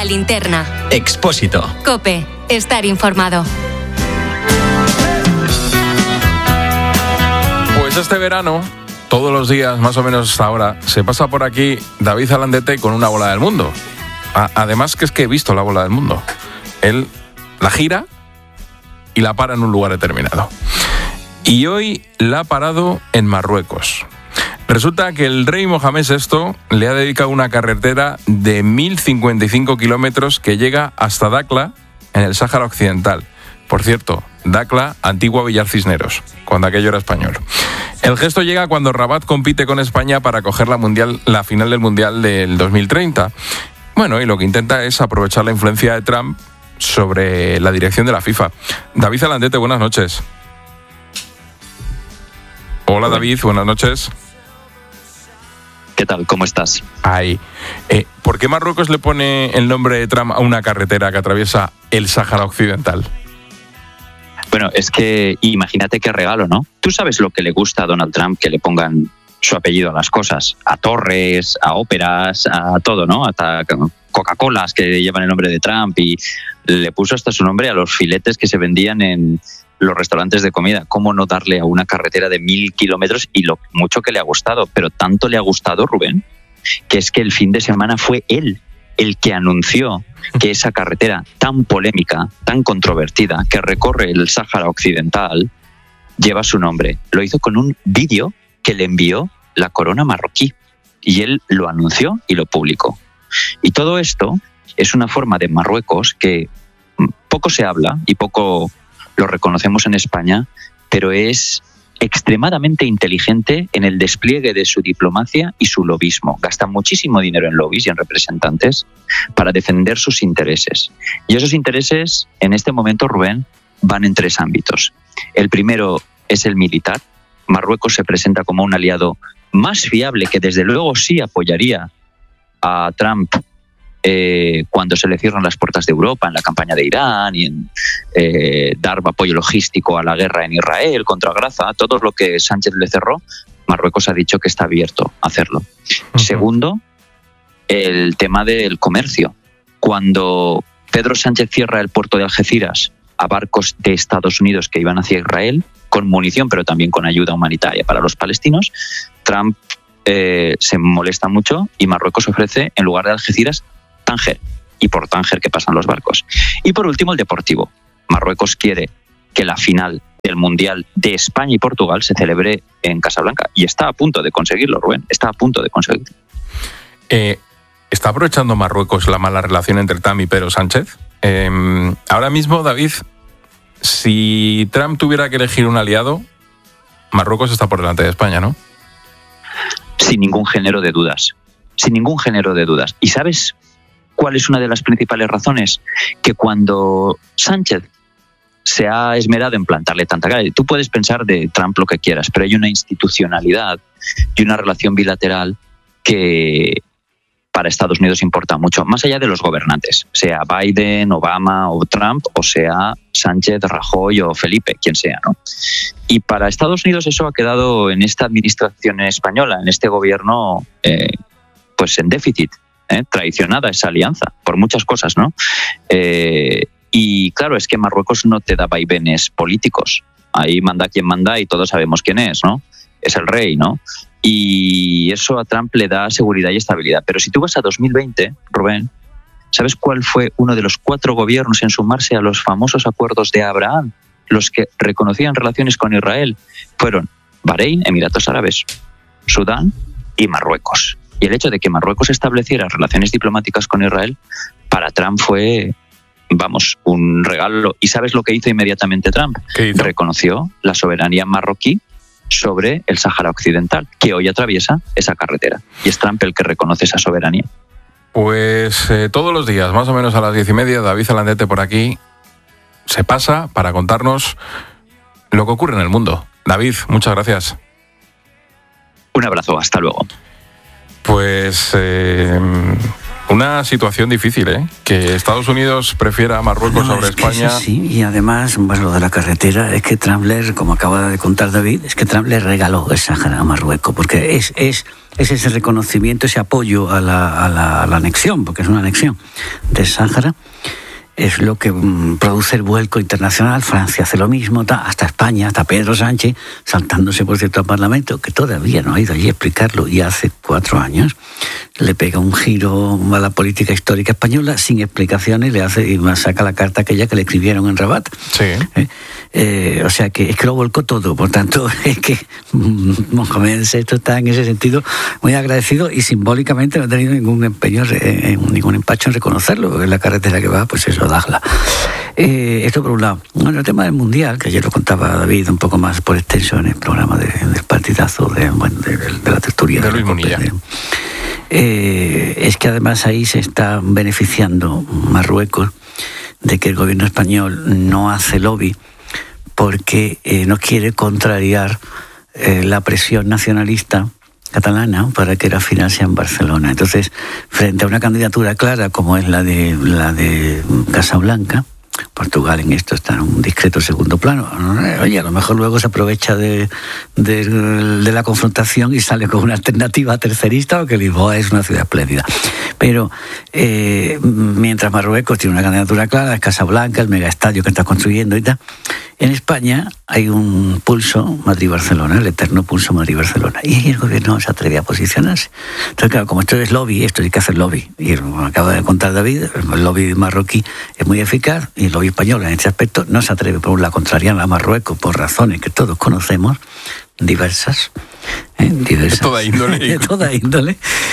linterna. Expósito. COPE. Estar informado. Pues este verano, todos los días, más o menos hasta ahora, se pasa por aquí David Alandete con una bola del mundo. Además que es que he visto la bola del mundo. Él la gira y la para en un lugar determinado. Y hoy la ha parado en Marruecos. Resulta que el rey Mohamed VI le ha dedicado una carretera de 1.055 kilómetros que llega hasta Dakhla, en el Sáhara Occidental. Por cierto, Dakhla, antigua Villar Cisneros, cuando aquello era español. El gesto llega cuando Rabat compite con España para coger la final del Mundial del 2030. Bueno, y lo que intenta es aprovechar la influencia de Trump sobre la dirección de la FIFA. David Alandete, buenas noches. Hola David, buenas noches. ¿Qué tal? ¿Cómo estás? Ahí. ¿Por qué Marruecos le pone el nombre de Trump a una carretera que atraviesa el Sáhara Occidental? Bueno, es que imagínate qué regalo, ¿no? Tú sabes lo que le gusta a Donald Trump, que le pongan su apellido a las cosas, a torres, a óperas, a todo, ¿no? Hasta Coca-Colas que llevan el nombre de Trump, y le puso hasta su nombre a los filetes que se vendían en los restaurantes de comida. ¿Cómo no darle a una carretera de 1.000 kilómetros y lo mucho que le ha gustado? Pero tanto le ha gustado, Rubén, que es que el fin de semana fue él el que anunció que esa carretera tan polémica, tan controvertida, que recorre el Sáhara Occidental, lleva su nombre. Lo hizo con un vídeo que le envió la corona marroquí, y él lo anunció y lo publicó. Y todo esto es una forma de Marruecos que poco se habla y poco lo reconocemos en España, pero es extremadamente inteligente en el despliegue de su diplomacia y su lobismo. Gasta muchísimo dinero en lobbies y en representantes para defender sus intereses. Y esos intereses, en este momento, Rubén, van en 3 ámbitos. El primero es el militar. Marruecos se presenta como un aliado más fiable, que desde luego sí apoyaría a Trump cuando se le cierran las puertas de Europa en la campaña de Irán y en dar apoyo logístico a la guerra en Israel contra Gaza. Todo lo que Sánchez le cerró, Marruecos ha dicho que está abierto a hacerlo. Uh-huh. Segundo, el tema del comercio. Cuando Pedro Sánchez cierra el puerto de Algeciras a barcos de Estados Unidos que iban hacia Israel, con munición pero también con ayuda humanitaria para los palestinos, Trump se molesta mucho y Marruecos ofrece, en lugar de Algeciras, Tánger, y por Tánger que pasan los barcos. Y por último, el deportivo. Marruecos quiere que la final del Mundial de España y Portugal se celebre en Casablanca, y está a punto de conseguirlo, Rubén, está a punto de conseguirlo. ¿Está aprovechando Marruecos la mala relación entre Trump y Pedro Sánchez? Ahora mismo, David, si Trump tuviera que elegir un aliado, Marruecos está por delante de España, ¿no? Sin ningún género de dudas. Sin ningún género de dudas. ¿Y sabes cuál es una de las principales razones? Que cuando Sánchez se ha esmerado en plantarle tanta cara, tú puedes pensar de Trump lo que quieras, pero hay una institucionalidad y una relación bilateral que para Estados Unidos importa mucho, más allá de los gobernantes, sea Biden, Obama o Trump, o sea Sánchez, Rajoy o Felipe, quien sea, ¿no? Y para Estados Unidos eso ha quedado en esta administración española, en este gobierno, pues en déficit. Traicionada esa alianza, por muchas cosas, ¿no? Y claro, es que Marruecos no te da vaivenes políticos. Ahí manda quien manda y todos sabemos quién es, ¿no? Es el rey, ¿no? Y eso a Trump le da seguridad y estabilidad. Pero si tú vas a 2020, Rubén, ¿sabes cuál fue uno de los 4 gobiernos en sumarse a los famosos acuerdos de Abraham? Los que reconocían relaciones con Israel. Fueron Bahrein, Emiratos Árabes, Sudán y Marruecos. Y el hecho de que Marruecos estableciera relaciones diplomáticas con Israel, para Trump fue, vamos, un regalo. ¿Y sabes lo que hizo inmediatamente Trump? ¿Qué hizo? Reconoció la soberanía marroquí sobre el Sáhara Occidental, que hoy atraviesa esa carretera. Y es Trump el que reconoce esa soberanía. Pues todos los días, más o menos a las 10:30, David Alandete por aquí se pasa para contarnos lo que ocurre en el mundo. David, muchas gracias. Un abrazo, hasta luego. Pues Una situación difícil, ¿eh? Que Estados Unidos prefiera a Marruecos sobre España. Sí, y además, bueno, lo de la carretera, es que Trump, como acaba de contar David, es que Trump le regaló el Sáhara a Marruecos, porque es ese reconocimiento, ese apoyo a la anexión, porque es una anexión del Sáhara, es lo que produce el vuelco internacional. Francia hace lo mismo, hasta España, hasta Pedro Sánchez, saltándose por cierto al Parlamento, que todavía no ha ido allí a explicarlo, y hace 4 años le pega un giro a la política histórica española sin explicaciones, y saca la carta aquella que le escribieron en Rabat. Sí. O sea que es que lo volcó todo. Por tanto, es que Mohamed VI está en ese sentido muy agradecido, y simbólicamente no ha tenido ningún empeño, ningún empacho en reconocerlo, porque es la carretera que va, pues eso, Dakhla. Esto por un lado. Bueno, el tema del Mundial, que ayer lo contaba David un poco más por extenso en el programa del partidazo de la tertulia de Luis Munilla. Es que además ahí se está beneficiando Marruecos de que el gobierno español no hace lobby, porque no quiere contrariar la presión nacionalista catalana para que la final sea en Barcelona. Entonces, frente a una candidatura clara como es la de Casablanca, Portugal en esto está en un discreto segundo plano. Oye, a lo mejor luego se aprovecha de la confrontación y sale con una alternativa tercerista, porque Lisboa es una ciudad espléndida. Pero mientras Marruecos tiene una candidatura clara, es Casablanca, el megaestadio que está construyendo y tal, en España hay un pulso Madrid-Barcelona, el eterno pulso Madrid-Barcelona, y ahí el gobierno no se atreve a posicionarse. Entonces, claro, como esto es lobby, esto hay que hacer lobby, y como acaba de contar David, el lobby marroquí es muy eficaz, y el lobby español en este aspecto no se atreve, por un lado, a contrariar a Marruecos por razones que todos conocemos, diversas. De toda índole. De toda índole.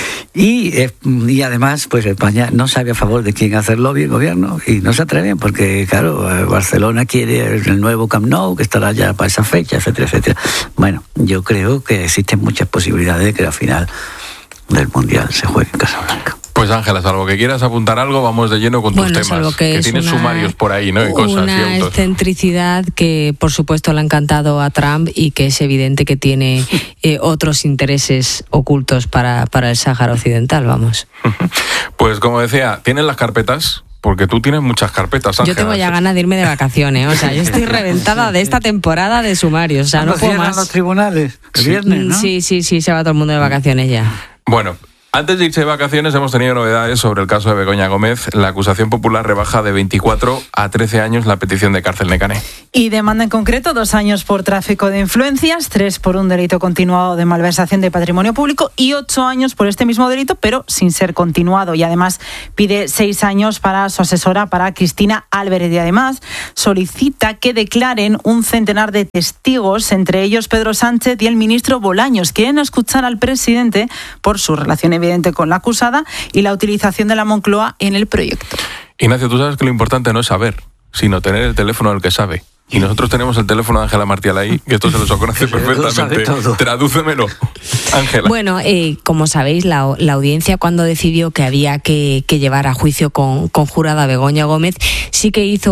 Y además, pues España no sabe a favor de quién hacer lobby el gobierno, y no se atreven, porque, claro, Barcelona quiere el nuevo Camp Nou, que estará ya para esa fecha, etcétera, etcétera. Bueno, yo creo que existen muchas posibilidades de que la final del Mundial se juegue en Casablanca. Pues Ángela, salvo que quieras apuntar algo, vamos de lleno con tus temas. Que tienes sumarios por ahí, ¿no? Y cosas, una excentricidad que, por supuesto, le ha encantado a Trump, y que es evidente que tiene otros intereses ocultos para el Sáhara Occidental, vamos. Pues como decía, ¿tienes las carpetas? Porque tú tienes muchas carpetas, Ángela. Yo tengo ya ganas de irme de vacaciones, o sea, yo estoy reventada de esta temporada de sumarios, o sea, no puedo más. Los tribunales el viernes, ¿no? Sí, se va todo el mundo de vacaciones ya. Bueno, antes de irse de vacaciones hemos tenido novedades sobre el caso de Begoña Gómez. La acusación popular rebaja de 24 a 13 años la petición de cárcel Necane. Y demanda en concreto 2 años por tráfico de influencias, 3 por un delito continuado de malversación de patrimonio público y 8 años por este mismo delito, pero sin ser continuado. Y además pide 6 años para su asesora, para Cristina Álvarez. Y además solicita que declaren un centenar de testigos, entre ellos Pedro Sánchez y el ministro Bolaños. Quieren escuchar al presidente por su relación evidente con la acusada y la utilización de la Moncloa en el proyecto. Ignacio, tú sabes que lo importante no es saber, sino tener el teléfono del que sabe. Y nosotros tenemos el teléfono de Ángela Martial ahí, que esto se lo conoce perfectamente. Tradúcemelo, Ángela. Bueno, como sabéis, la audiencia, cuando decidió que había que llevar a juicio con jurada a Begoña Gómez, sí que hizo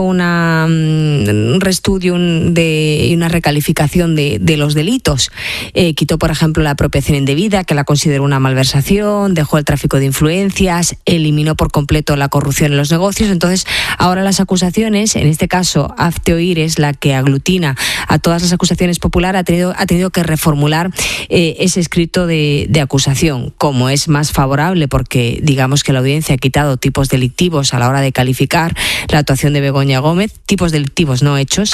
un reestudio y una recalificación de los delitos. Quitó, por ejemplo, la apropiación indebida, que la consideró una malversación, dejó el tráfico de influencias, eliminó por completo la corrupción en los negocios. Entonces, ahora las acusaciones, en este caso, hazte oír es la que aglutina a todas las acusaciones populares, ha tenido que reformular ese escrito de acusación. Como es más favorable, porque digamos que la audiencia ha quitado tipos delictivos a la hora de calificar la actuación de Begoña Gómez, tipos delictivos no hechos,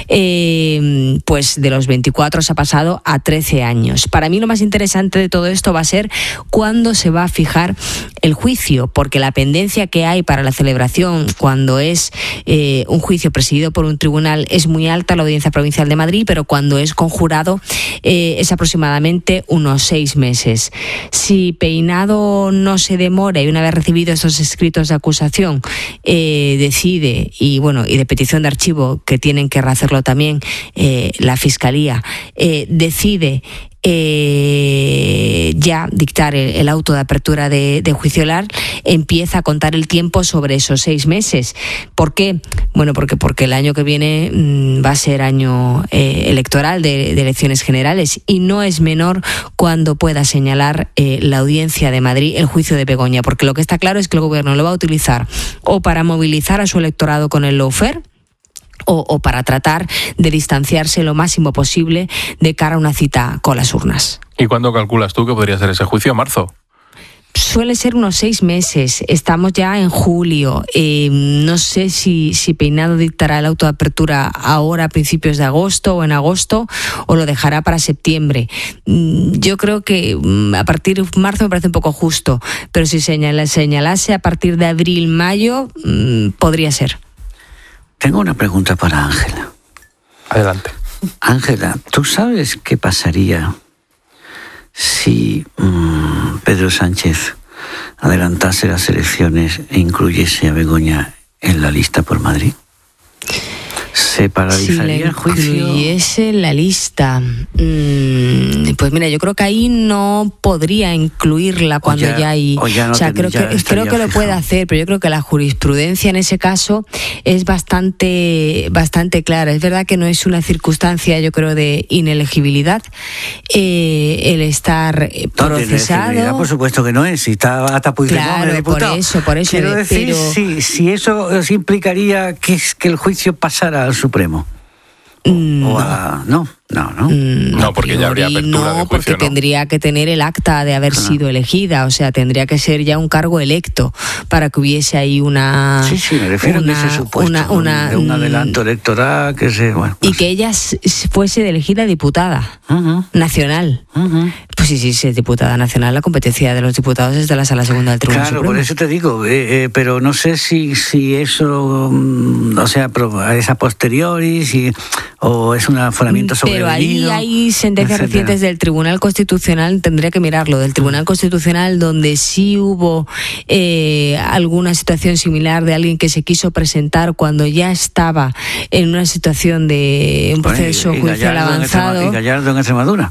pues de los 24 se ha pasado a 13 años. Para mí lo más interesante de todo esto va a ser cuándo se va a fijar el juicio, porque la pendencia que hay para la celebración cuando es un juicio presidido por un tribunal es muy alta, la Audiencia Provincial de Madrid, pero cuando es con jurado es aproximadamente unos 6 meses. Si Peinado no se demora y una vez recibido esos escritos de acusación decide, y de petición de archivo, que tienen que rehacerlo también la Fiscalía, decide ya dictar el auto de apertura de juicio oral, empieza a contar el tiempo sobre esos 6 meses. ¿Por qué? Bueno, porque el año que viene va a ser año electoral de elecciones generales, y no es menor cuando pueda señalar la Audiencia de Madrid el juicio de Begoña, porque lo que está claro es que el gobierno lo va a utilizar o para movilizar a su electorado con el lawfare, o para tratar de distanciarse lo máximo posible de cara a una cita con las urnas. ¿Y cuándo calculas tú que podría ser ese juicio? ¿Marzo? Suele ser unos 6 meses. Estamos ya en julio. No sé si Peinado dictará el auto de apertura ahora a principios de agosto o en agosto, o lo dejará para septiembre. Yo creo que a partir de marzo me parece un poco justo, pero si señalase a partir de abril, mayo, podría ser. Tengo una pregunta para Ángela. Adelante. Ángela, ¿tú sabes qué pasaría si Pedro Sánchez adelantase las elecciones e incluyese a Begoña en la lista por Madrid? ¿Se paralizaría el juicio? Si la incluyese en la lista, pues mira, yo creo que ahí no podría incluirla cuando ya hay... creo que lo puede hacer, pero yo creo que la jurisprudencia en ese caso es bastante clara. Es verdad que no es una circunstancia, yo creo, de inelegibilidad el estar procesado. Por supuesto que no es, si está hasta Puigdemont, el diputado. Por eso. Quiero decir, si eso implicaría que el juicio pasara al Supremo. No, porque ya habría apertura de juicio, porque tendría que tener el acta de haber sido elegida, o sea, tendría que ser ya un cargo electo para que hubiese ahí una... Sí, me refiero a ese supuesto de un adelanto electoral y que ella fuese elegida diputada nacional. Pues sí, si es diputada nacional, la competencia de los diputados es de la Sala Segunda del Tribunal Supremo. Por eso te digo, pero no sé si eso, es a posteriori, o es un aforamiento sobrevenido. Pero ahí hay sentencias recientes del Tribunal Constitucional, tendría que mirarlo, del Tribunal Constitucional, donde sí hubo alguna situación similar de alguien que se quiso presentar cuando ya estaba en una situación de un proceso judicial avanzado. Y Gallardo en Extremadura.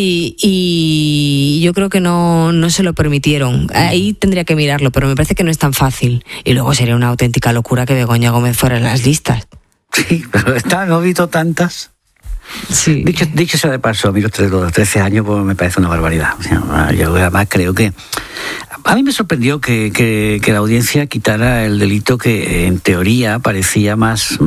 Y yo creo que no se lo permitieron. Ahí tendría que mirarlo, pero me parece que no es tan fácil. Y luego sería una auténtica locura que Begoña Gómez fuera en las listas. Sí, pero no he visto tantas. Sí. Dicho sea de paso, a mí los 13 años pues, me parece una barbaridad. O sea, yo además creo que... A mí me sorprendió que la audiencia quitara el delito que en teoría parecía más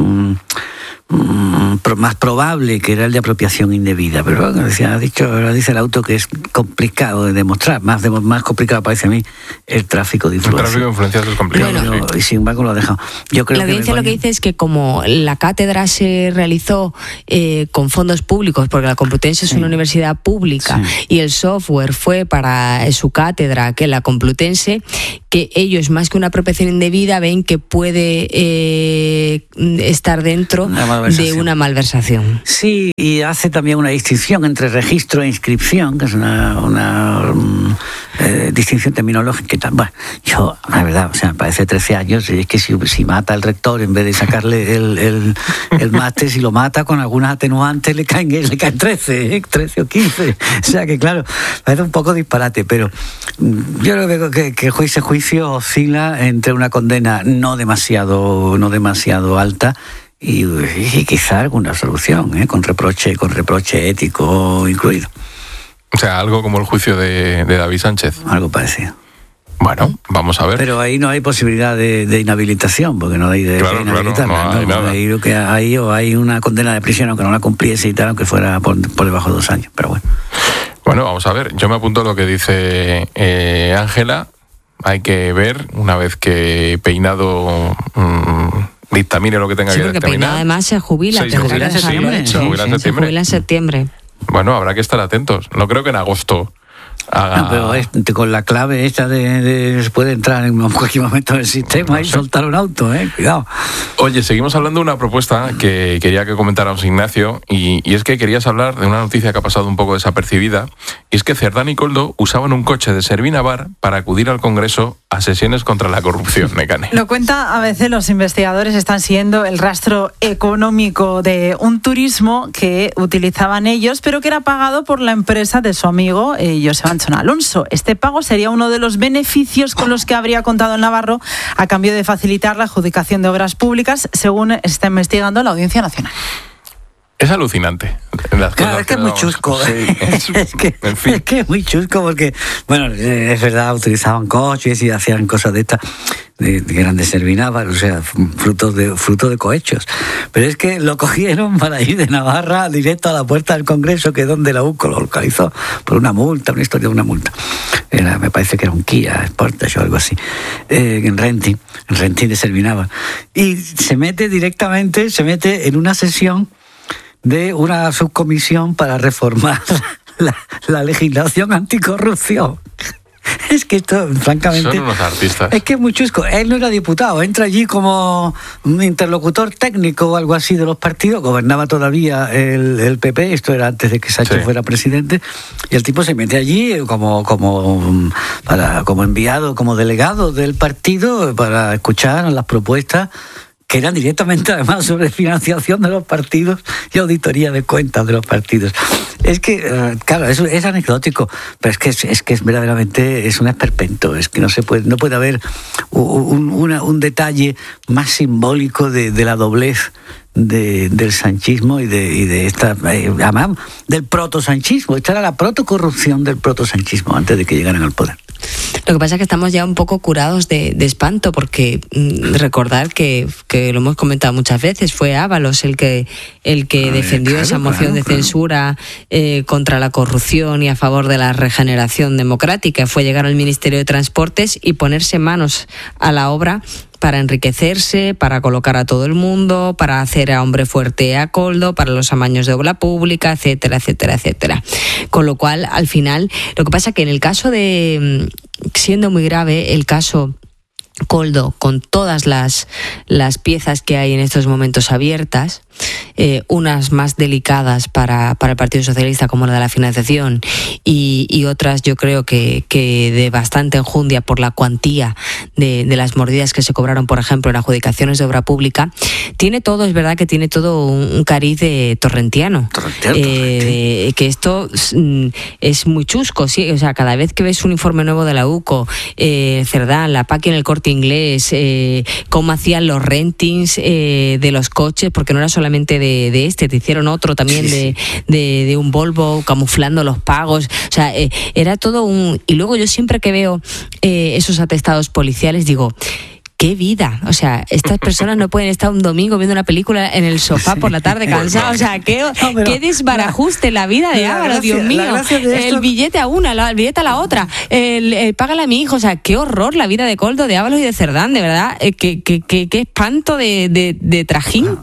probable, que era el de apropiación indebida, pero bueno, dice el auto que es complicado de demostrar, más complicado parece a mí el tráfico de influencias. El tráfico de influencias es complicado, Y sin embargo lo ha dejado. Yo creo la audiencia lo que dice es que como la cátedra se realizó con fondos públicos, porque la Complutense es una universidad pública, y el software fue para su cátedra, que la Complutense, que ellos más que una apropiación indebida ven que puede estar dentro de una malversación. Sí, y hace también una distinción entre registro e inscripción, que es una distinción terminológica y tal. Bueno, yo, la verdad, me parece 13 años, y es que si mata al rector, en vez de sacarle el máster, si lo mata con algunas atenuantes, le caen 13 o 15. O sea que, claro, parece un poco disparate, pero yo creo que ese juicio oscila entre una condena no demasiado alta y quizá alguna solución, con reproche ético incluido. O sea, algo como el juicio de David Sánchez. Algo parecido. Bueno, vamos a ver. Pero ahí no hay posibilidad de inhabilitación, porque no hay de inhabilitar. No hay nada. Ahí lo que hay, o hay una condena de prisión, aunque no la cumpliese y tal, aunque fuera por debajo de 2 años, pero bueno. Bueno, vamos a ver. Yo me apunto a lo que dice Ángela. Hay que ver, una vez que Peinado dictamine lo que tenga que dictaminar. Porque Peinado además se jubila. Se jubila en septiembre. Bueno, habrá que estar atentos. No creo que en agosto haga... pero con la clave esta se puede entrar en cualquier momento del sistema y soltar un auto, cuidado. Oye, seguimos hablando de una propuesta que quería que comentáramos, Ignacio, y es que querías hablar de una noticia que ha pasado un poco desapercibida, y es que Cerdán y Koldo usaban un coche de Servina Bar para acudir al Congreso a sesiones contra la corrupción, Nekane. Lo cuenta ABC, los investigadores están siguiendo el rastro económico de un turismo que utilizaban ellos, pero que era pagado por la empresa de su amigo Joseba Anchón Alonso. Este pago sería uno de los beneficios con los que habría contado el Navarro a cambio de facilitar la adjudicación de obras públicas, según está investigando la Audiencia Nacional. Es alucinante. Claro, es que es muy chusco. Sí, es que es muy chusco porque, bueno, es verdad, utilizaban coches y hacían cosas de estas, de grandes servinadas, o sea, fruto de cohechos. Pero es que lo cogieron para ir de Navarra directo a la puerta del Congreso, que es donde la UCO lo localizó, por una multa, una historia de una multa. Me parece que era un Kia Sportage o algo así, en Renting de Servinava. Y se mete en una sesión de una subcomisión para reformar la legislación anticorrupción. Es que esto, francamente... Son unos artistas. Es que es muy chusco. Él no era diputado, entra allí como un interlocutor técnico o algo así de los partidos. Gobernaba todavía el PP, esto era antes de que Sánchez fuera presidente, y el tipo se mete allí como enviado, como delegado del partido para escuchar las propuestas que eran directamente además sobre financiación de los partidos y auditoría de cuentas de los partidos. Es que, claro, eso es anecdótico, pero es que es verdaderamente es un esperpento. Es que no puede haber un detalle más simbólico de la doblez del sanchismo y de esta, además, del protosanchismo. Esta era la protocorrupción del protosanchismo antes de que llegaran al poder. Lo que pasa es que estamos ya un poco curados de espanto, porque recordar que lo hemos comentado muchas veces, fue Ábalos el que defendió esa moción de censura contra la corrupción y a favor de la regeneración democrática. Fue llegar al Ministerio de Transportes y ponerse manos a la obra para enriquecerse, para colocar a todo el mundo, para hacer a hombre fuerte a Koldo, para los amaños de obra pública, etcétera, etcétera, etcétera. Con lo cual, al final, lo que pasa es que en el caso de, siendo muy grave, el caso Koldo, con todas las piezas que hay en estos momentos abiertas, unas más delicadas para el Partido Socialista, como la de la financiación, y otras yo creo que de bastante enjundia por la cuantía de las mordidas que se cobraron, por ejemplo, en adjudicaciones de obra pública. Tiene todo, es verdad que tiene todo un cariz de torrentiano. Que esto es muy chusco, ¿sí? O sea, cada vez que ves un informe nuevo de la UCO, Cerdán, la Paqui en el Corte Inglés, cómo hacían los rentings de los coches, porque no era solamente de este, te hicieron otro también de un Volvo camuflando los pagos, o sea, era todo un... Y luego yo siempre que veo esos atestados policiales digo, ¡qué vida! O sea, estas personas no pueden estar un domingo viendo una película en el sofá por la tarde cansado. O sea, qué desbarajuste la vida de Ábalos, Dios mío. El billete a una, el billete a la otra, págale a mi hijo. O sea, qué horror la vida de Koldo, de Ábalos y de Cerdán, de verdad. Qué espanto de trajín.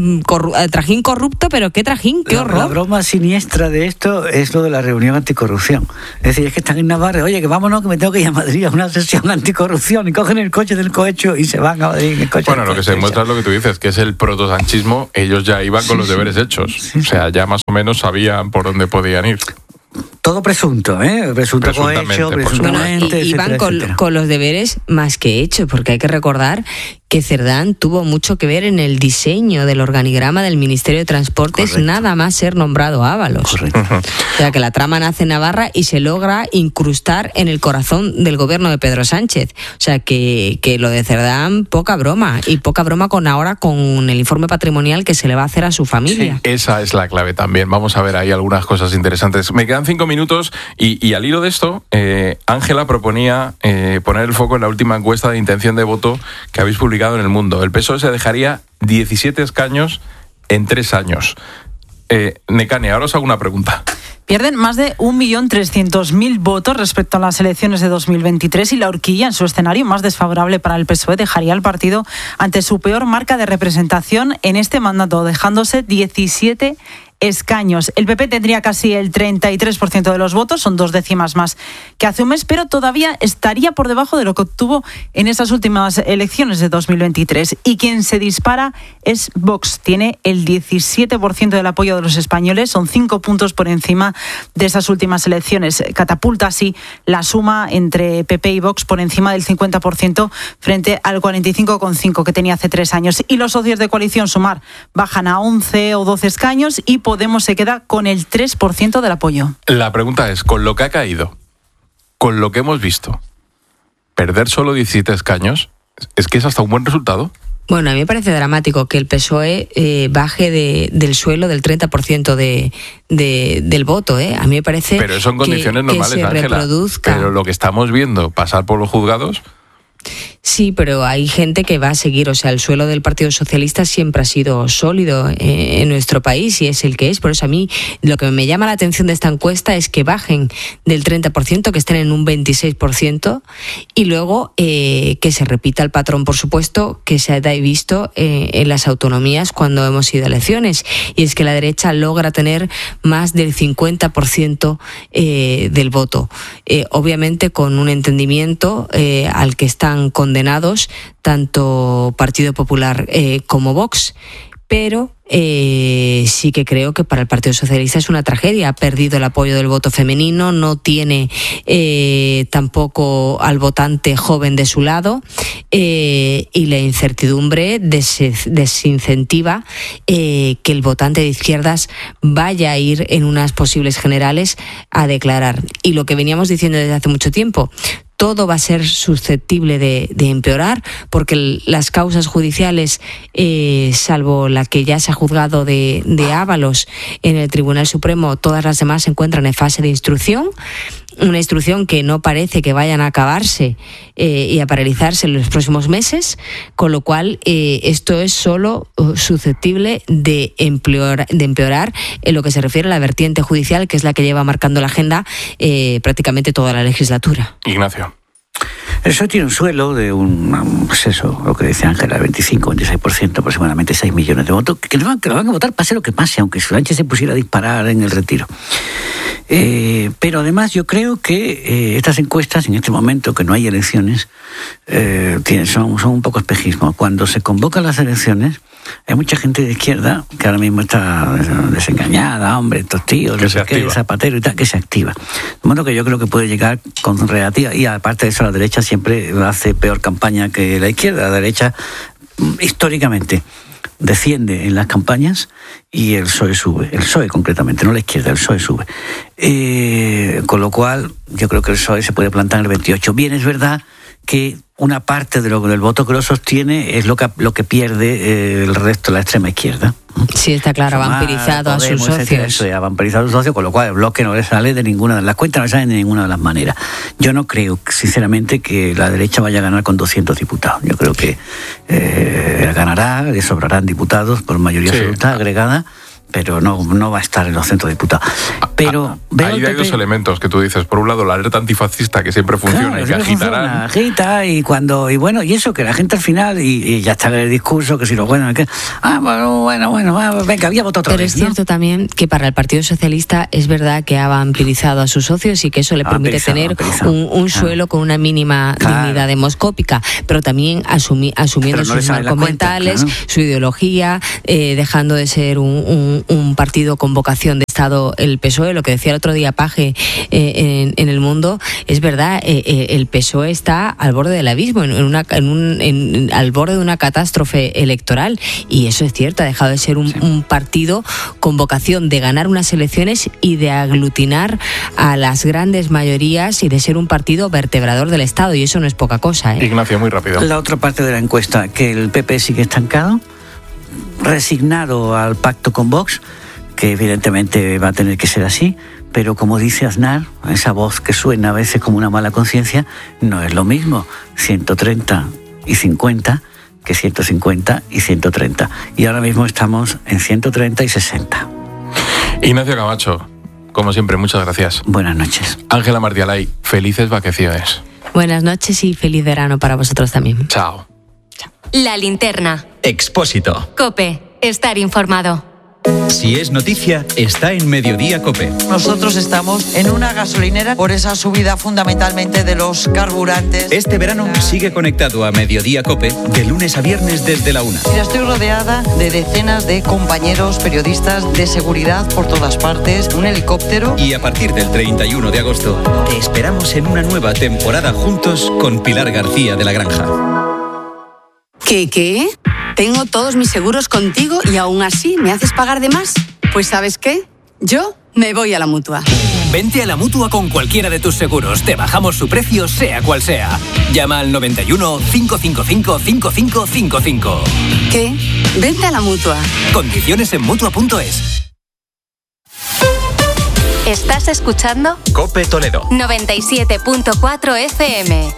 Trajín corrupto, pero qué trajín, qué horror. La broma siniestra de esto es lo de la reunión anticorrupción. Es decir, es que están en Navarra, oye, que vámonos, que me tengo que ir a Madrid a una sesión anticorrupción, y cogen el coche del cohecho y se van a Madrid en el coche. Bueno, lo que se demuestra es lo que tú dices, que es el protosanchismo. Ellos ya iban con los deberes hechos. O sea, ya más o menos sabían por dónde podían ir. Todo presunto, ¿eh? Presunto cohecho, presuntamente, iban con los deberes más que hechos, porque hay que recordar que Cerdán tuvo mucho que ver en el diseño del organigrama del Ministerio de Transportes. Correcto. Nada más ser nombrado Ábalos. Correcto. O sea, que la trama nace en Navarra y se logra incrustar en el corazón del gobierno de Pedro Sánchez. O sea, que lo de Cerdán, poca broma. Y poca broma ahora con el informe patrimonial que se le va a hacer a su familia. Sí, esa es la clave también. Vamos a ver ahí algunas cosas interesantes. Me quedan 5 minutos y al hilo de esto, Ángela proponía poner el foco en la última encuesta de intención de voto que habéis publicado en El Mundo. El PSOE se dejaría 17 escaños en 3 años. Nekane, ahora os hago una pregunta. Pierden más de 1.300.000 votos respecto a las elecciones de 2023 y la horquilla, en su escenario más desfavorable para el PSOE, dejaría al partido ante su peor marca de representación en este mandato, dejándose 17 escaños. El PP tendría casi el 33% de los votos, son 2 décimas más que hace un mes, pero todavía estaría por debajo de lo que obtuvo en esas últimas elecciones de 2023. Y quien se dispara es Vox. Tiene el 17% del apoyo de los españoles, son 5 puntos por encima de esas últimas elecciones. Catapulta así la suma entre PP y Vox por encima del 50% frente al 45,5% que tenía hace 3 años. Y los socios de coalición Sumar bajan a 11 o 12 escaños y Podemos se queda con el 3% del apoyo. La pregunta es, con lo que ha caído, con lo que hemos visto, perder solo 17 escaños, ¿es que es hasta un buen resultado? Bueno, a mí me parece dramático que el PSOE baje del suelo del 30% del voto. A mí me parece pero eso en condiciones normales, que se Ángela, reproduzca. Pero lo que estamos viendo pasar por los juzgados... Sí, pero hay gente que va a seguir, o sea, el suelo del Partido Socialista siempre ha sido sólido en nuestro país y es el que es. Por eso a mí lo que me llama la atención de esta encuesta es que bajen del 30%, que estén en un 26% y luego que se repita el patrón, por supuesto, que se ha visto en las autonomías cuando hemos ido a elecciones, y es que la derecha logra tener más del 50% del voto, obviamente con un entendimiento al que están condenados tanto Partido Popular como Vox, pero sí que creo que para el Partido Socialista es una tragedia. Ha perdido el apoyo del voto femenino, no tiene tampoco al votante joven de su lado y la incertidumbre desincentiva que el votante de izquierdas vaya a ir en unas posibles generales a declarar. Y lo que veníamos diciendo desde hace mucho tiempo, todo va a ser susceptible de empeorar porque las causas judiciales, salvo la que ya se ha juzgado de Ábalos en el Tribunal Supremo, todas las demás se encuentran en fase de instrucción. Una instrucción que no parece que vayan a acabarse y a paralizarse en los próximos meses, con lo cual esto es solo susceptible de empeorar en lo que se refiere a la vertiente judicial, que es la que lleva marcando la agenda prácticamente toda la legislatura. Ignacio. El PSOE tiene un suelo de pues eso, lo que dice Ángela, 25-26%, aproximadamente 6 millones de votos, que lo van a votar pase lo que pase, aunque Sánchez se pusiera a disparar en el retiro. Pero además yo creo que estas encuestas, en este momento que no hay elecciones, son un poco espejismo. Cuando se convocan las elecciones, hay mucha gente de izquierda que ahora mismo está desengañada, hombre, estos tíos, Zapatero y tal, que se activa. De modo que yo creo que puede llegar con relativa, y aparte de eso la derecha siempre hace peor campaña que la izquierda. La derecha históricamente defiende en las campañas y el PSOE sube, el PSOE concretamente, no la izquierda, el PSOE sube. Con lo cual yo creo que el PSOE se puede plantar en el 28. Bien, es verdad que una parte del voto que lo sostiene es lo que pierde el resto de la extrema izquierda. Sí, está claro, ha vampirizado a sus socios. Ha vampirizado a sus socios, con lo cual el bloque no le sale de ninguna de las cuentas, no le sale de ninguna de las maneras. Yo no creo, sinceramente, que la derecha vaya a ganar con 200 diputados. Yo creo que ganará, le sobrarán diputados por mayoría absoluta agregada, pero no va a estar en los centros de diputados. Pero hay dos elementos que tú dices. Por un lado, la alerta antifascista que siempre funciona, claro, y que agitarán. Agita y eso que la gente al final, y ya está en el discurso, que si lo bueno, venga, había votado otra vez. Pero es cierto también que para el Partido Socialista es verdad que ha vampirizado a sus socios y que eso le permite tener un suelo con una mínima dignidad demoscópica, pero también asumiendo sus argumentales, su ideología, dejando de ser un partido con vocación de Estado, el PSOE. Lo que decía el otro día Paje en El Mundo, es verdad, el PSOE está al borde del abismo, al borde de una catástrofe electoral, y eso es cierto, ha dejado de ser un partido con vocación de ganar unas elecciones y de aglutinar a las grandes mayorías y de ser un partido vertebrador del Estado, y eso no es poca cosa. Ignacio, muy rápido. La otra parte de la encuesta, que el PP sigue estancado, resignado al pacto con Vox, que evidentemente va a tener que ser así, pero como dice Aznar, esa voz que suena a veces como una mala conciencia, no es lo mismo 130 y 50 que 150 y 130. Y ahora mismo estamos en 130 y 60. Ignacio Camacho, como siempre, muchas gracias. Buenas noches. Ángela Martialay, felices vacaciones. Buenas noches y feliz verano para vosotros también. Chao. La Linterna. Expósito. COPE. Estar informado. Si es noticia, está en Mediodía COPE. Nosotros estamos en una gasolinera por esa subida fundamentalmente de los carburantes. Este verano sigue conectado a Mediodía COPE de lunes a viernes desde la 1. Mira, estoy rodeada de decenas de compañeros periodistas de seguridad por todas partes, un helicóptero. Y a partir del 31 de agosto te esperamos en una nueva temporada juntos con Pilar García de la Granja. ¿Qué? Tengo todos mis seguros contigo y aún así me haces pagar de más. Pues ¿sabes qué? Yo me voy a la Mutua. Vente a la Mutua con cualquiera de tus seguros. Te bajamos su precio, sea cual sea. Llama al 91 555 5555. ¿Qué? Vente a la Mutua. Condiciones en Mutua.es. ¿Estás escuchando? COPE Toledo 97.4 FM.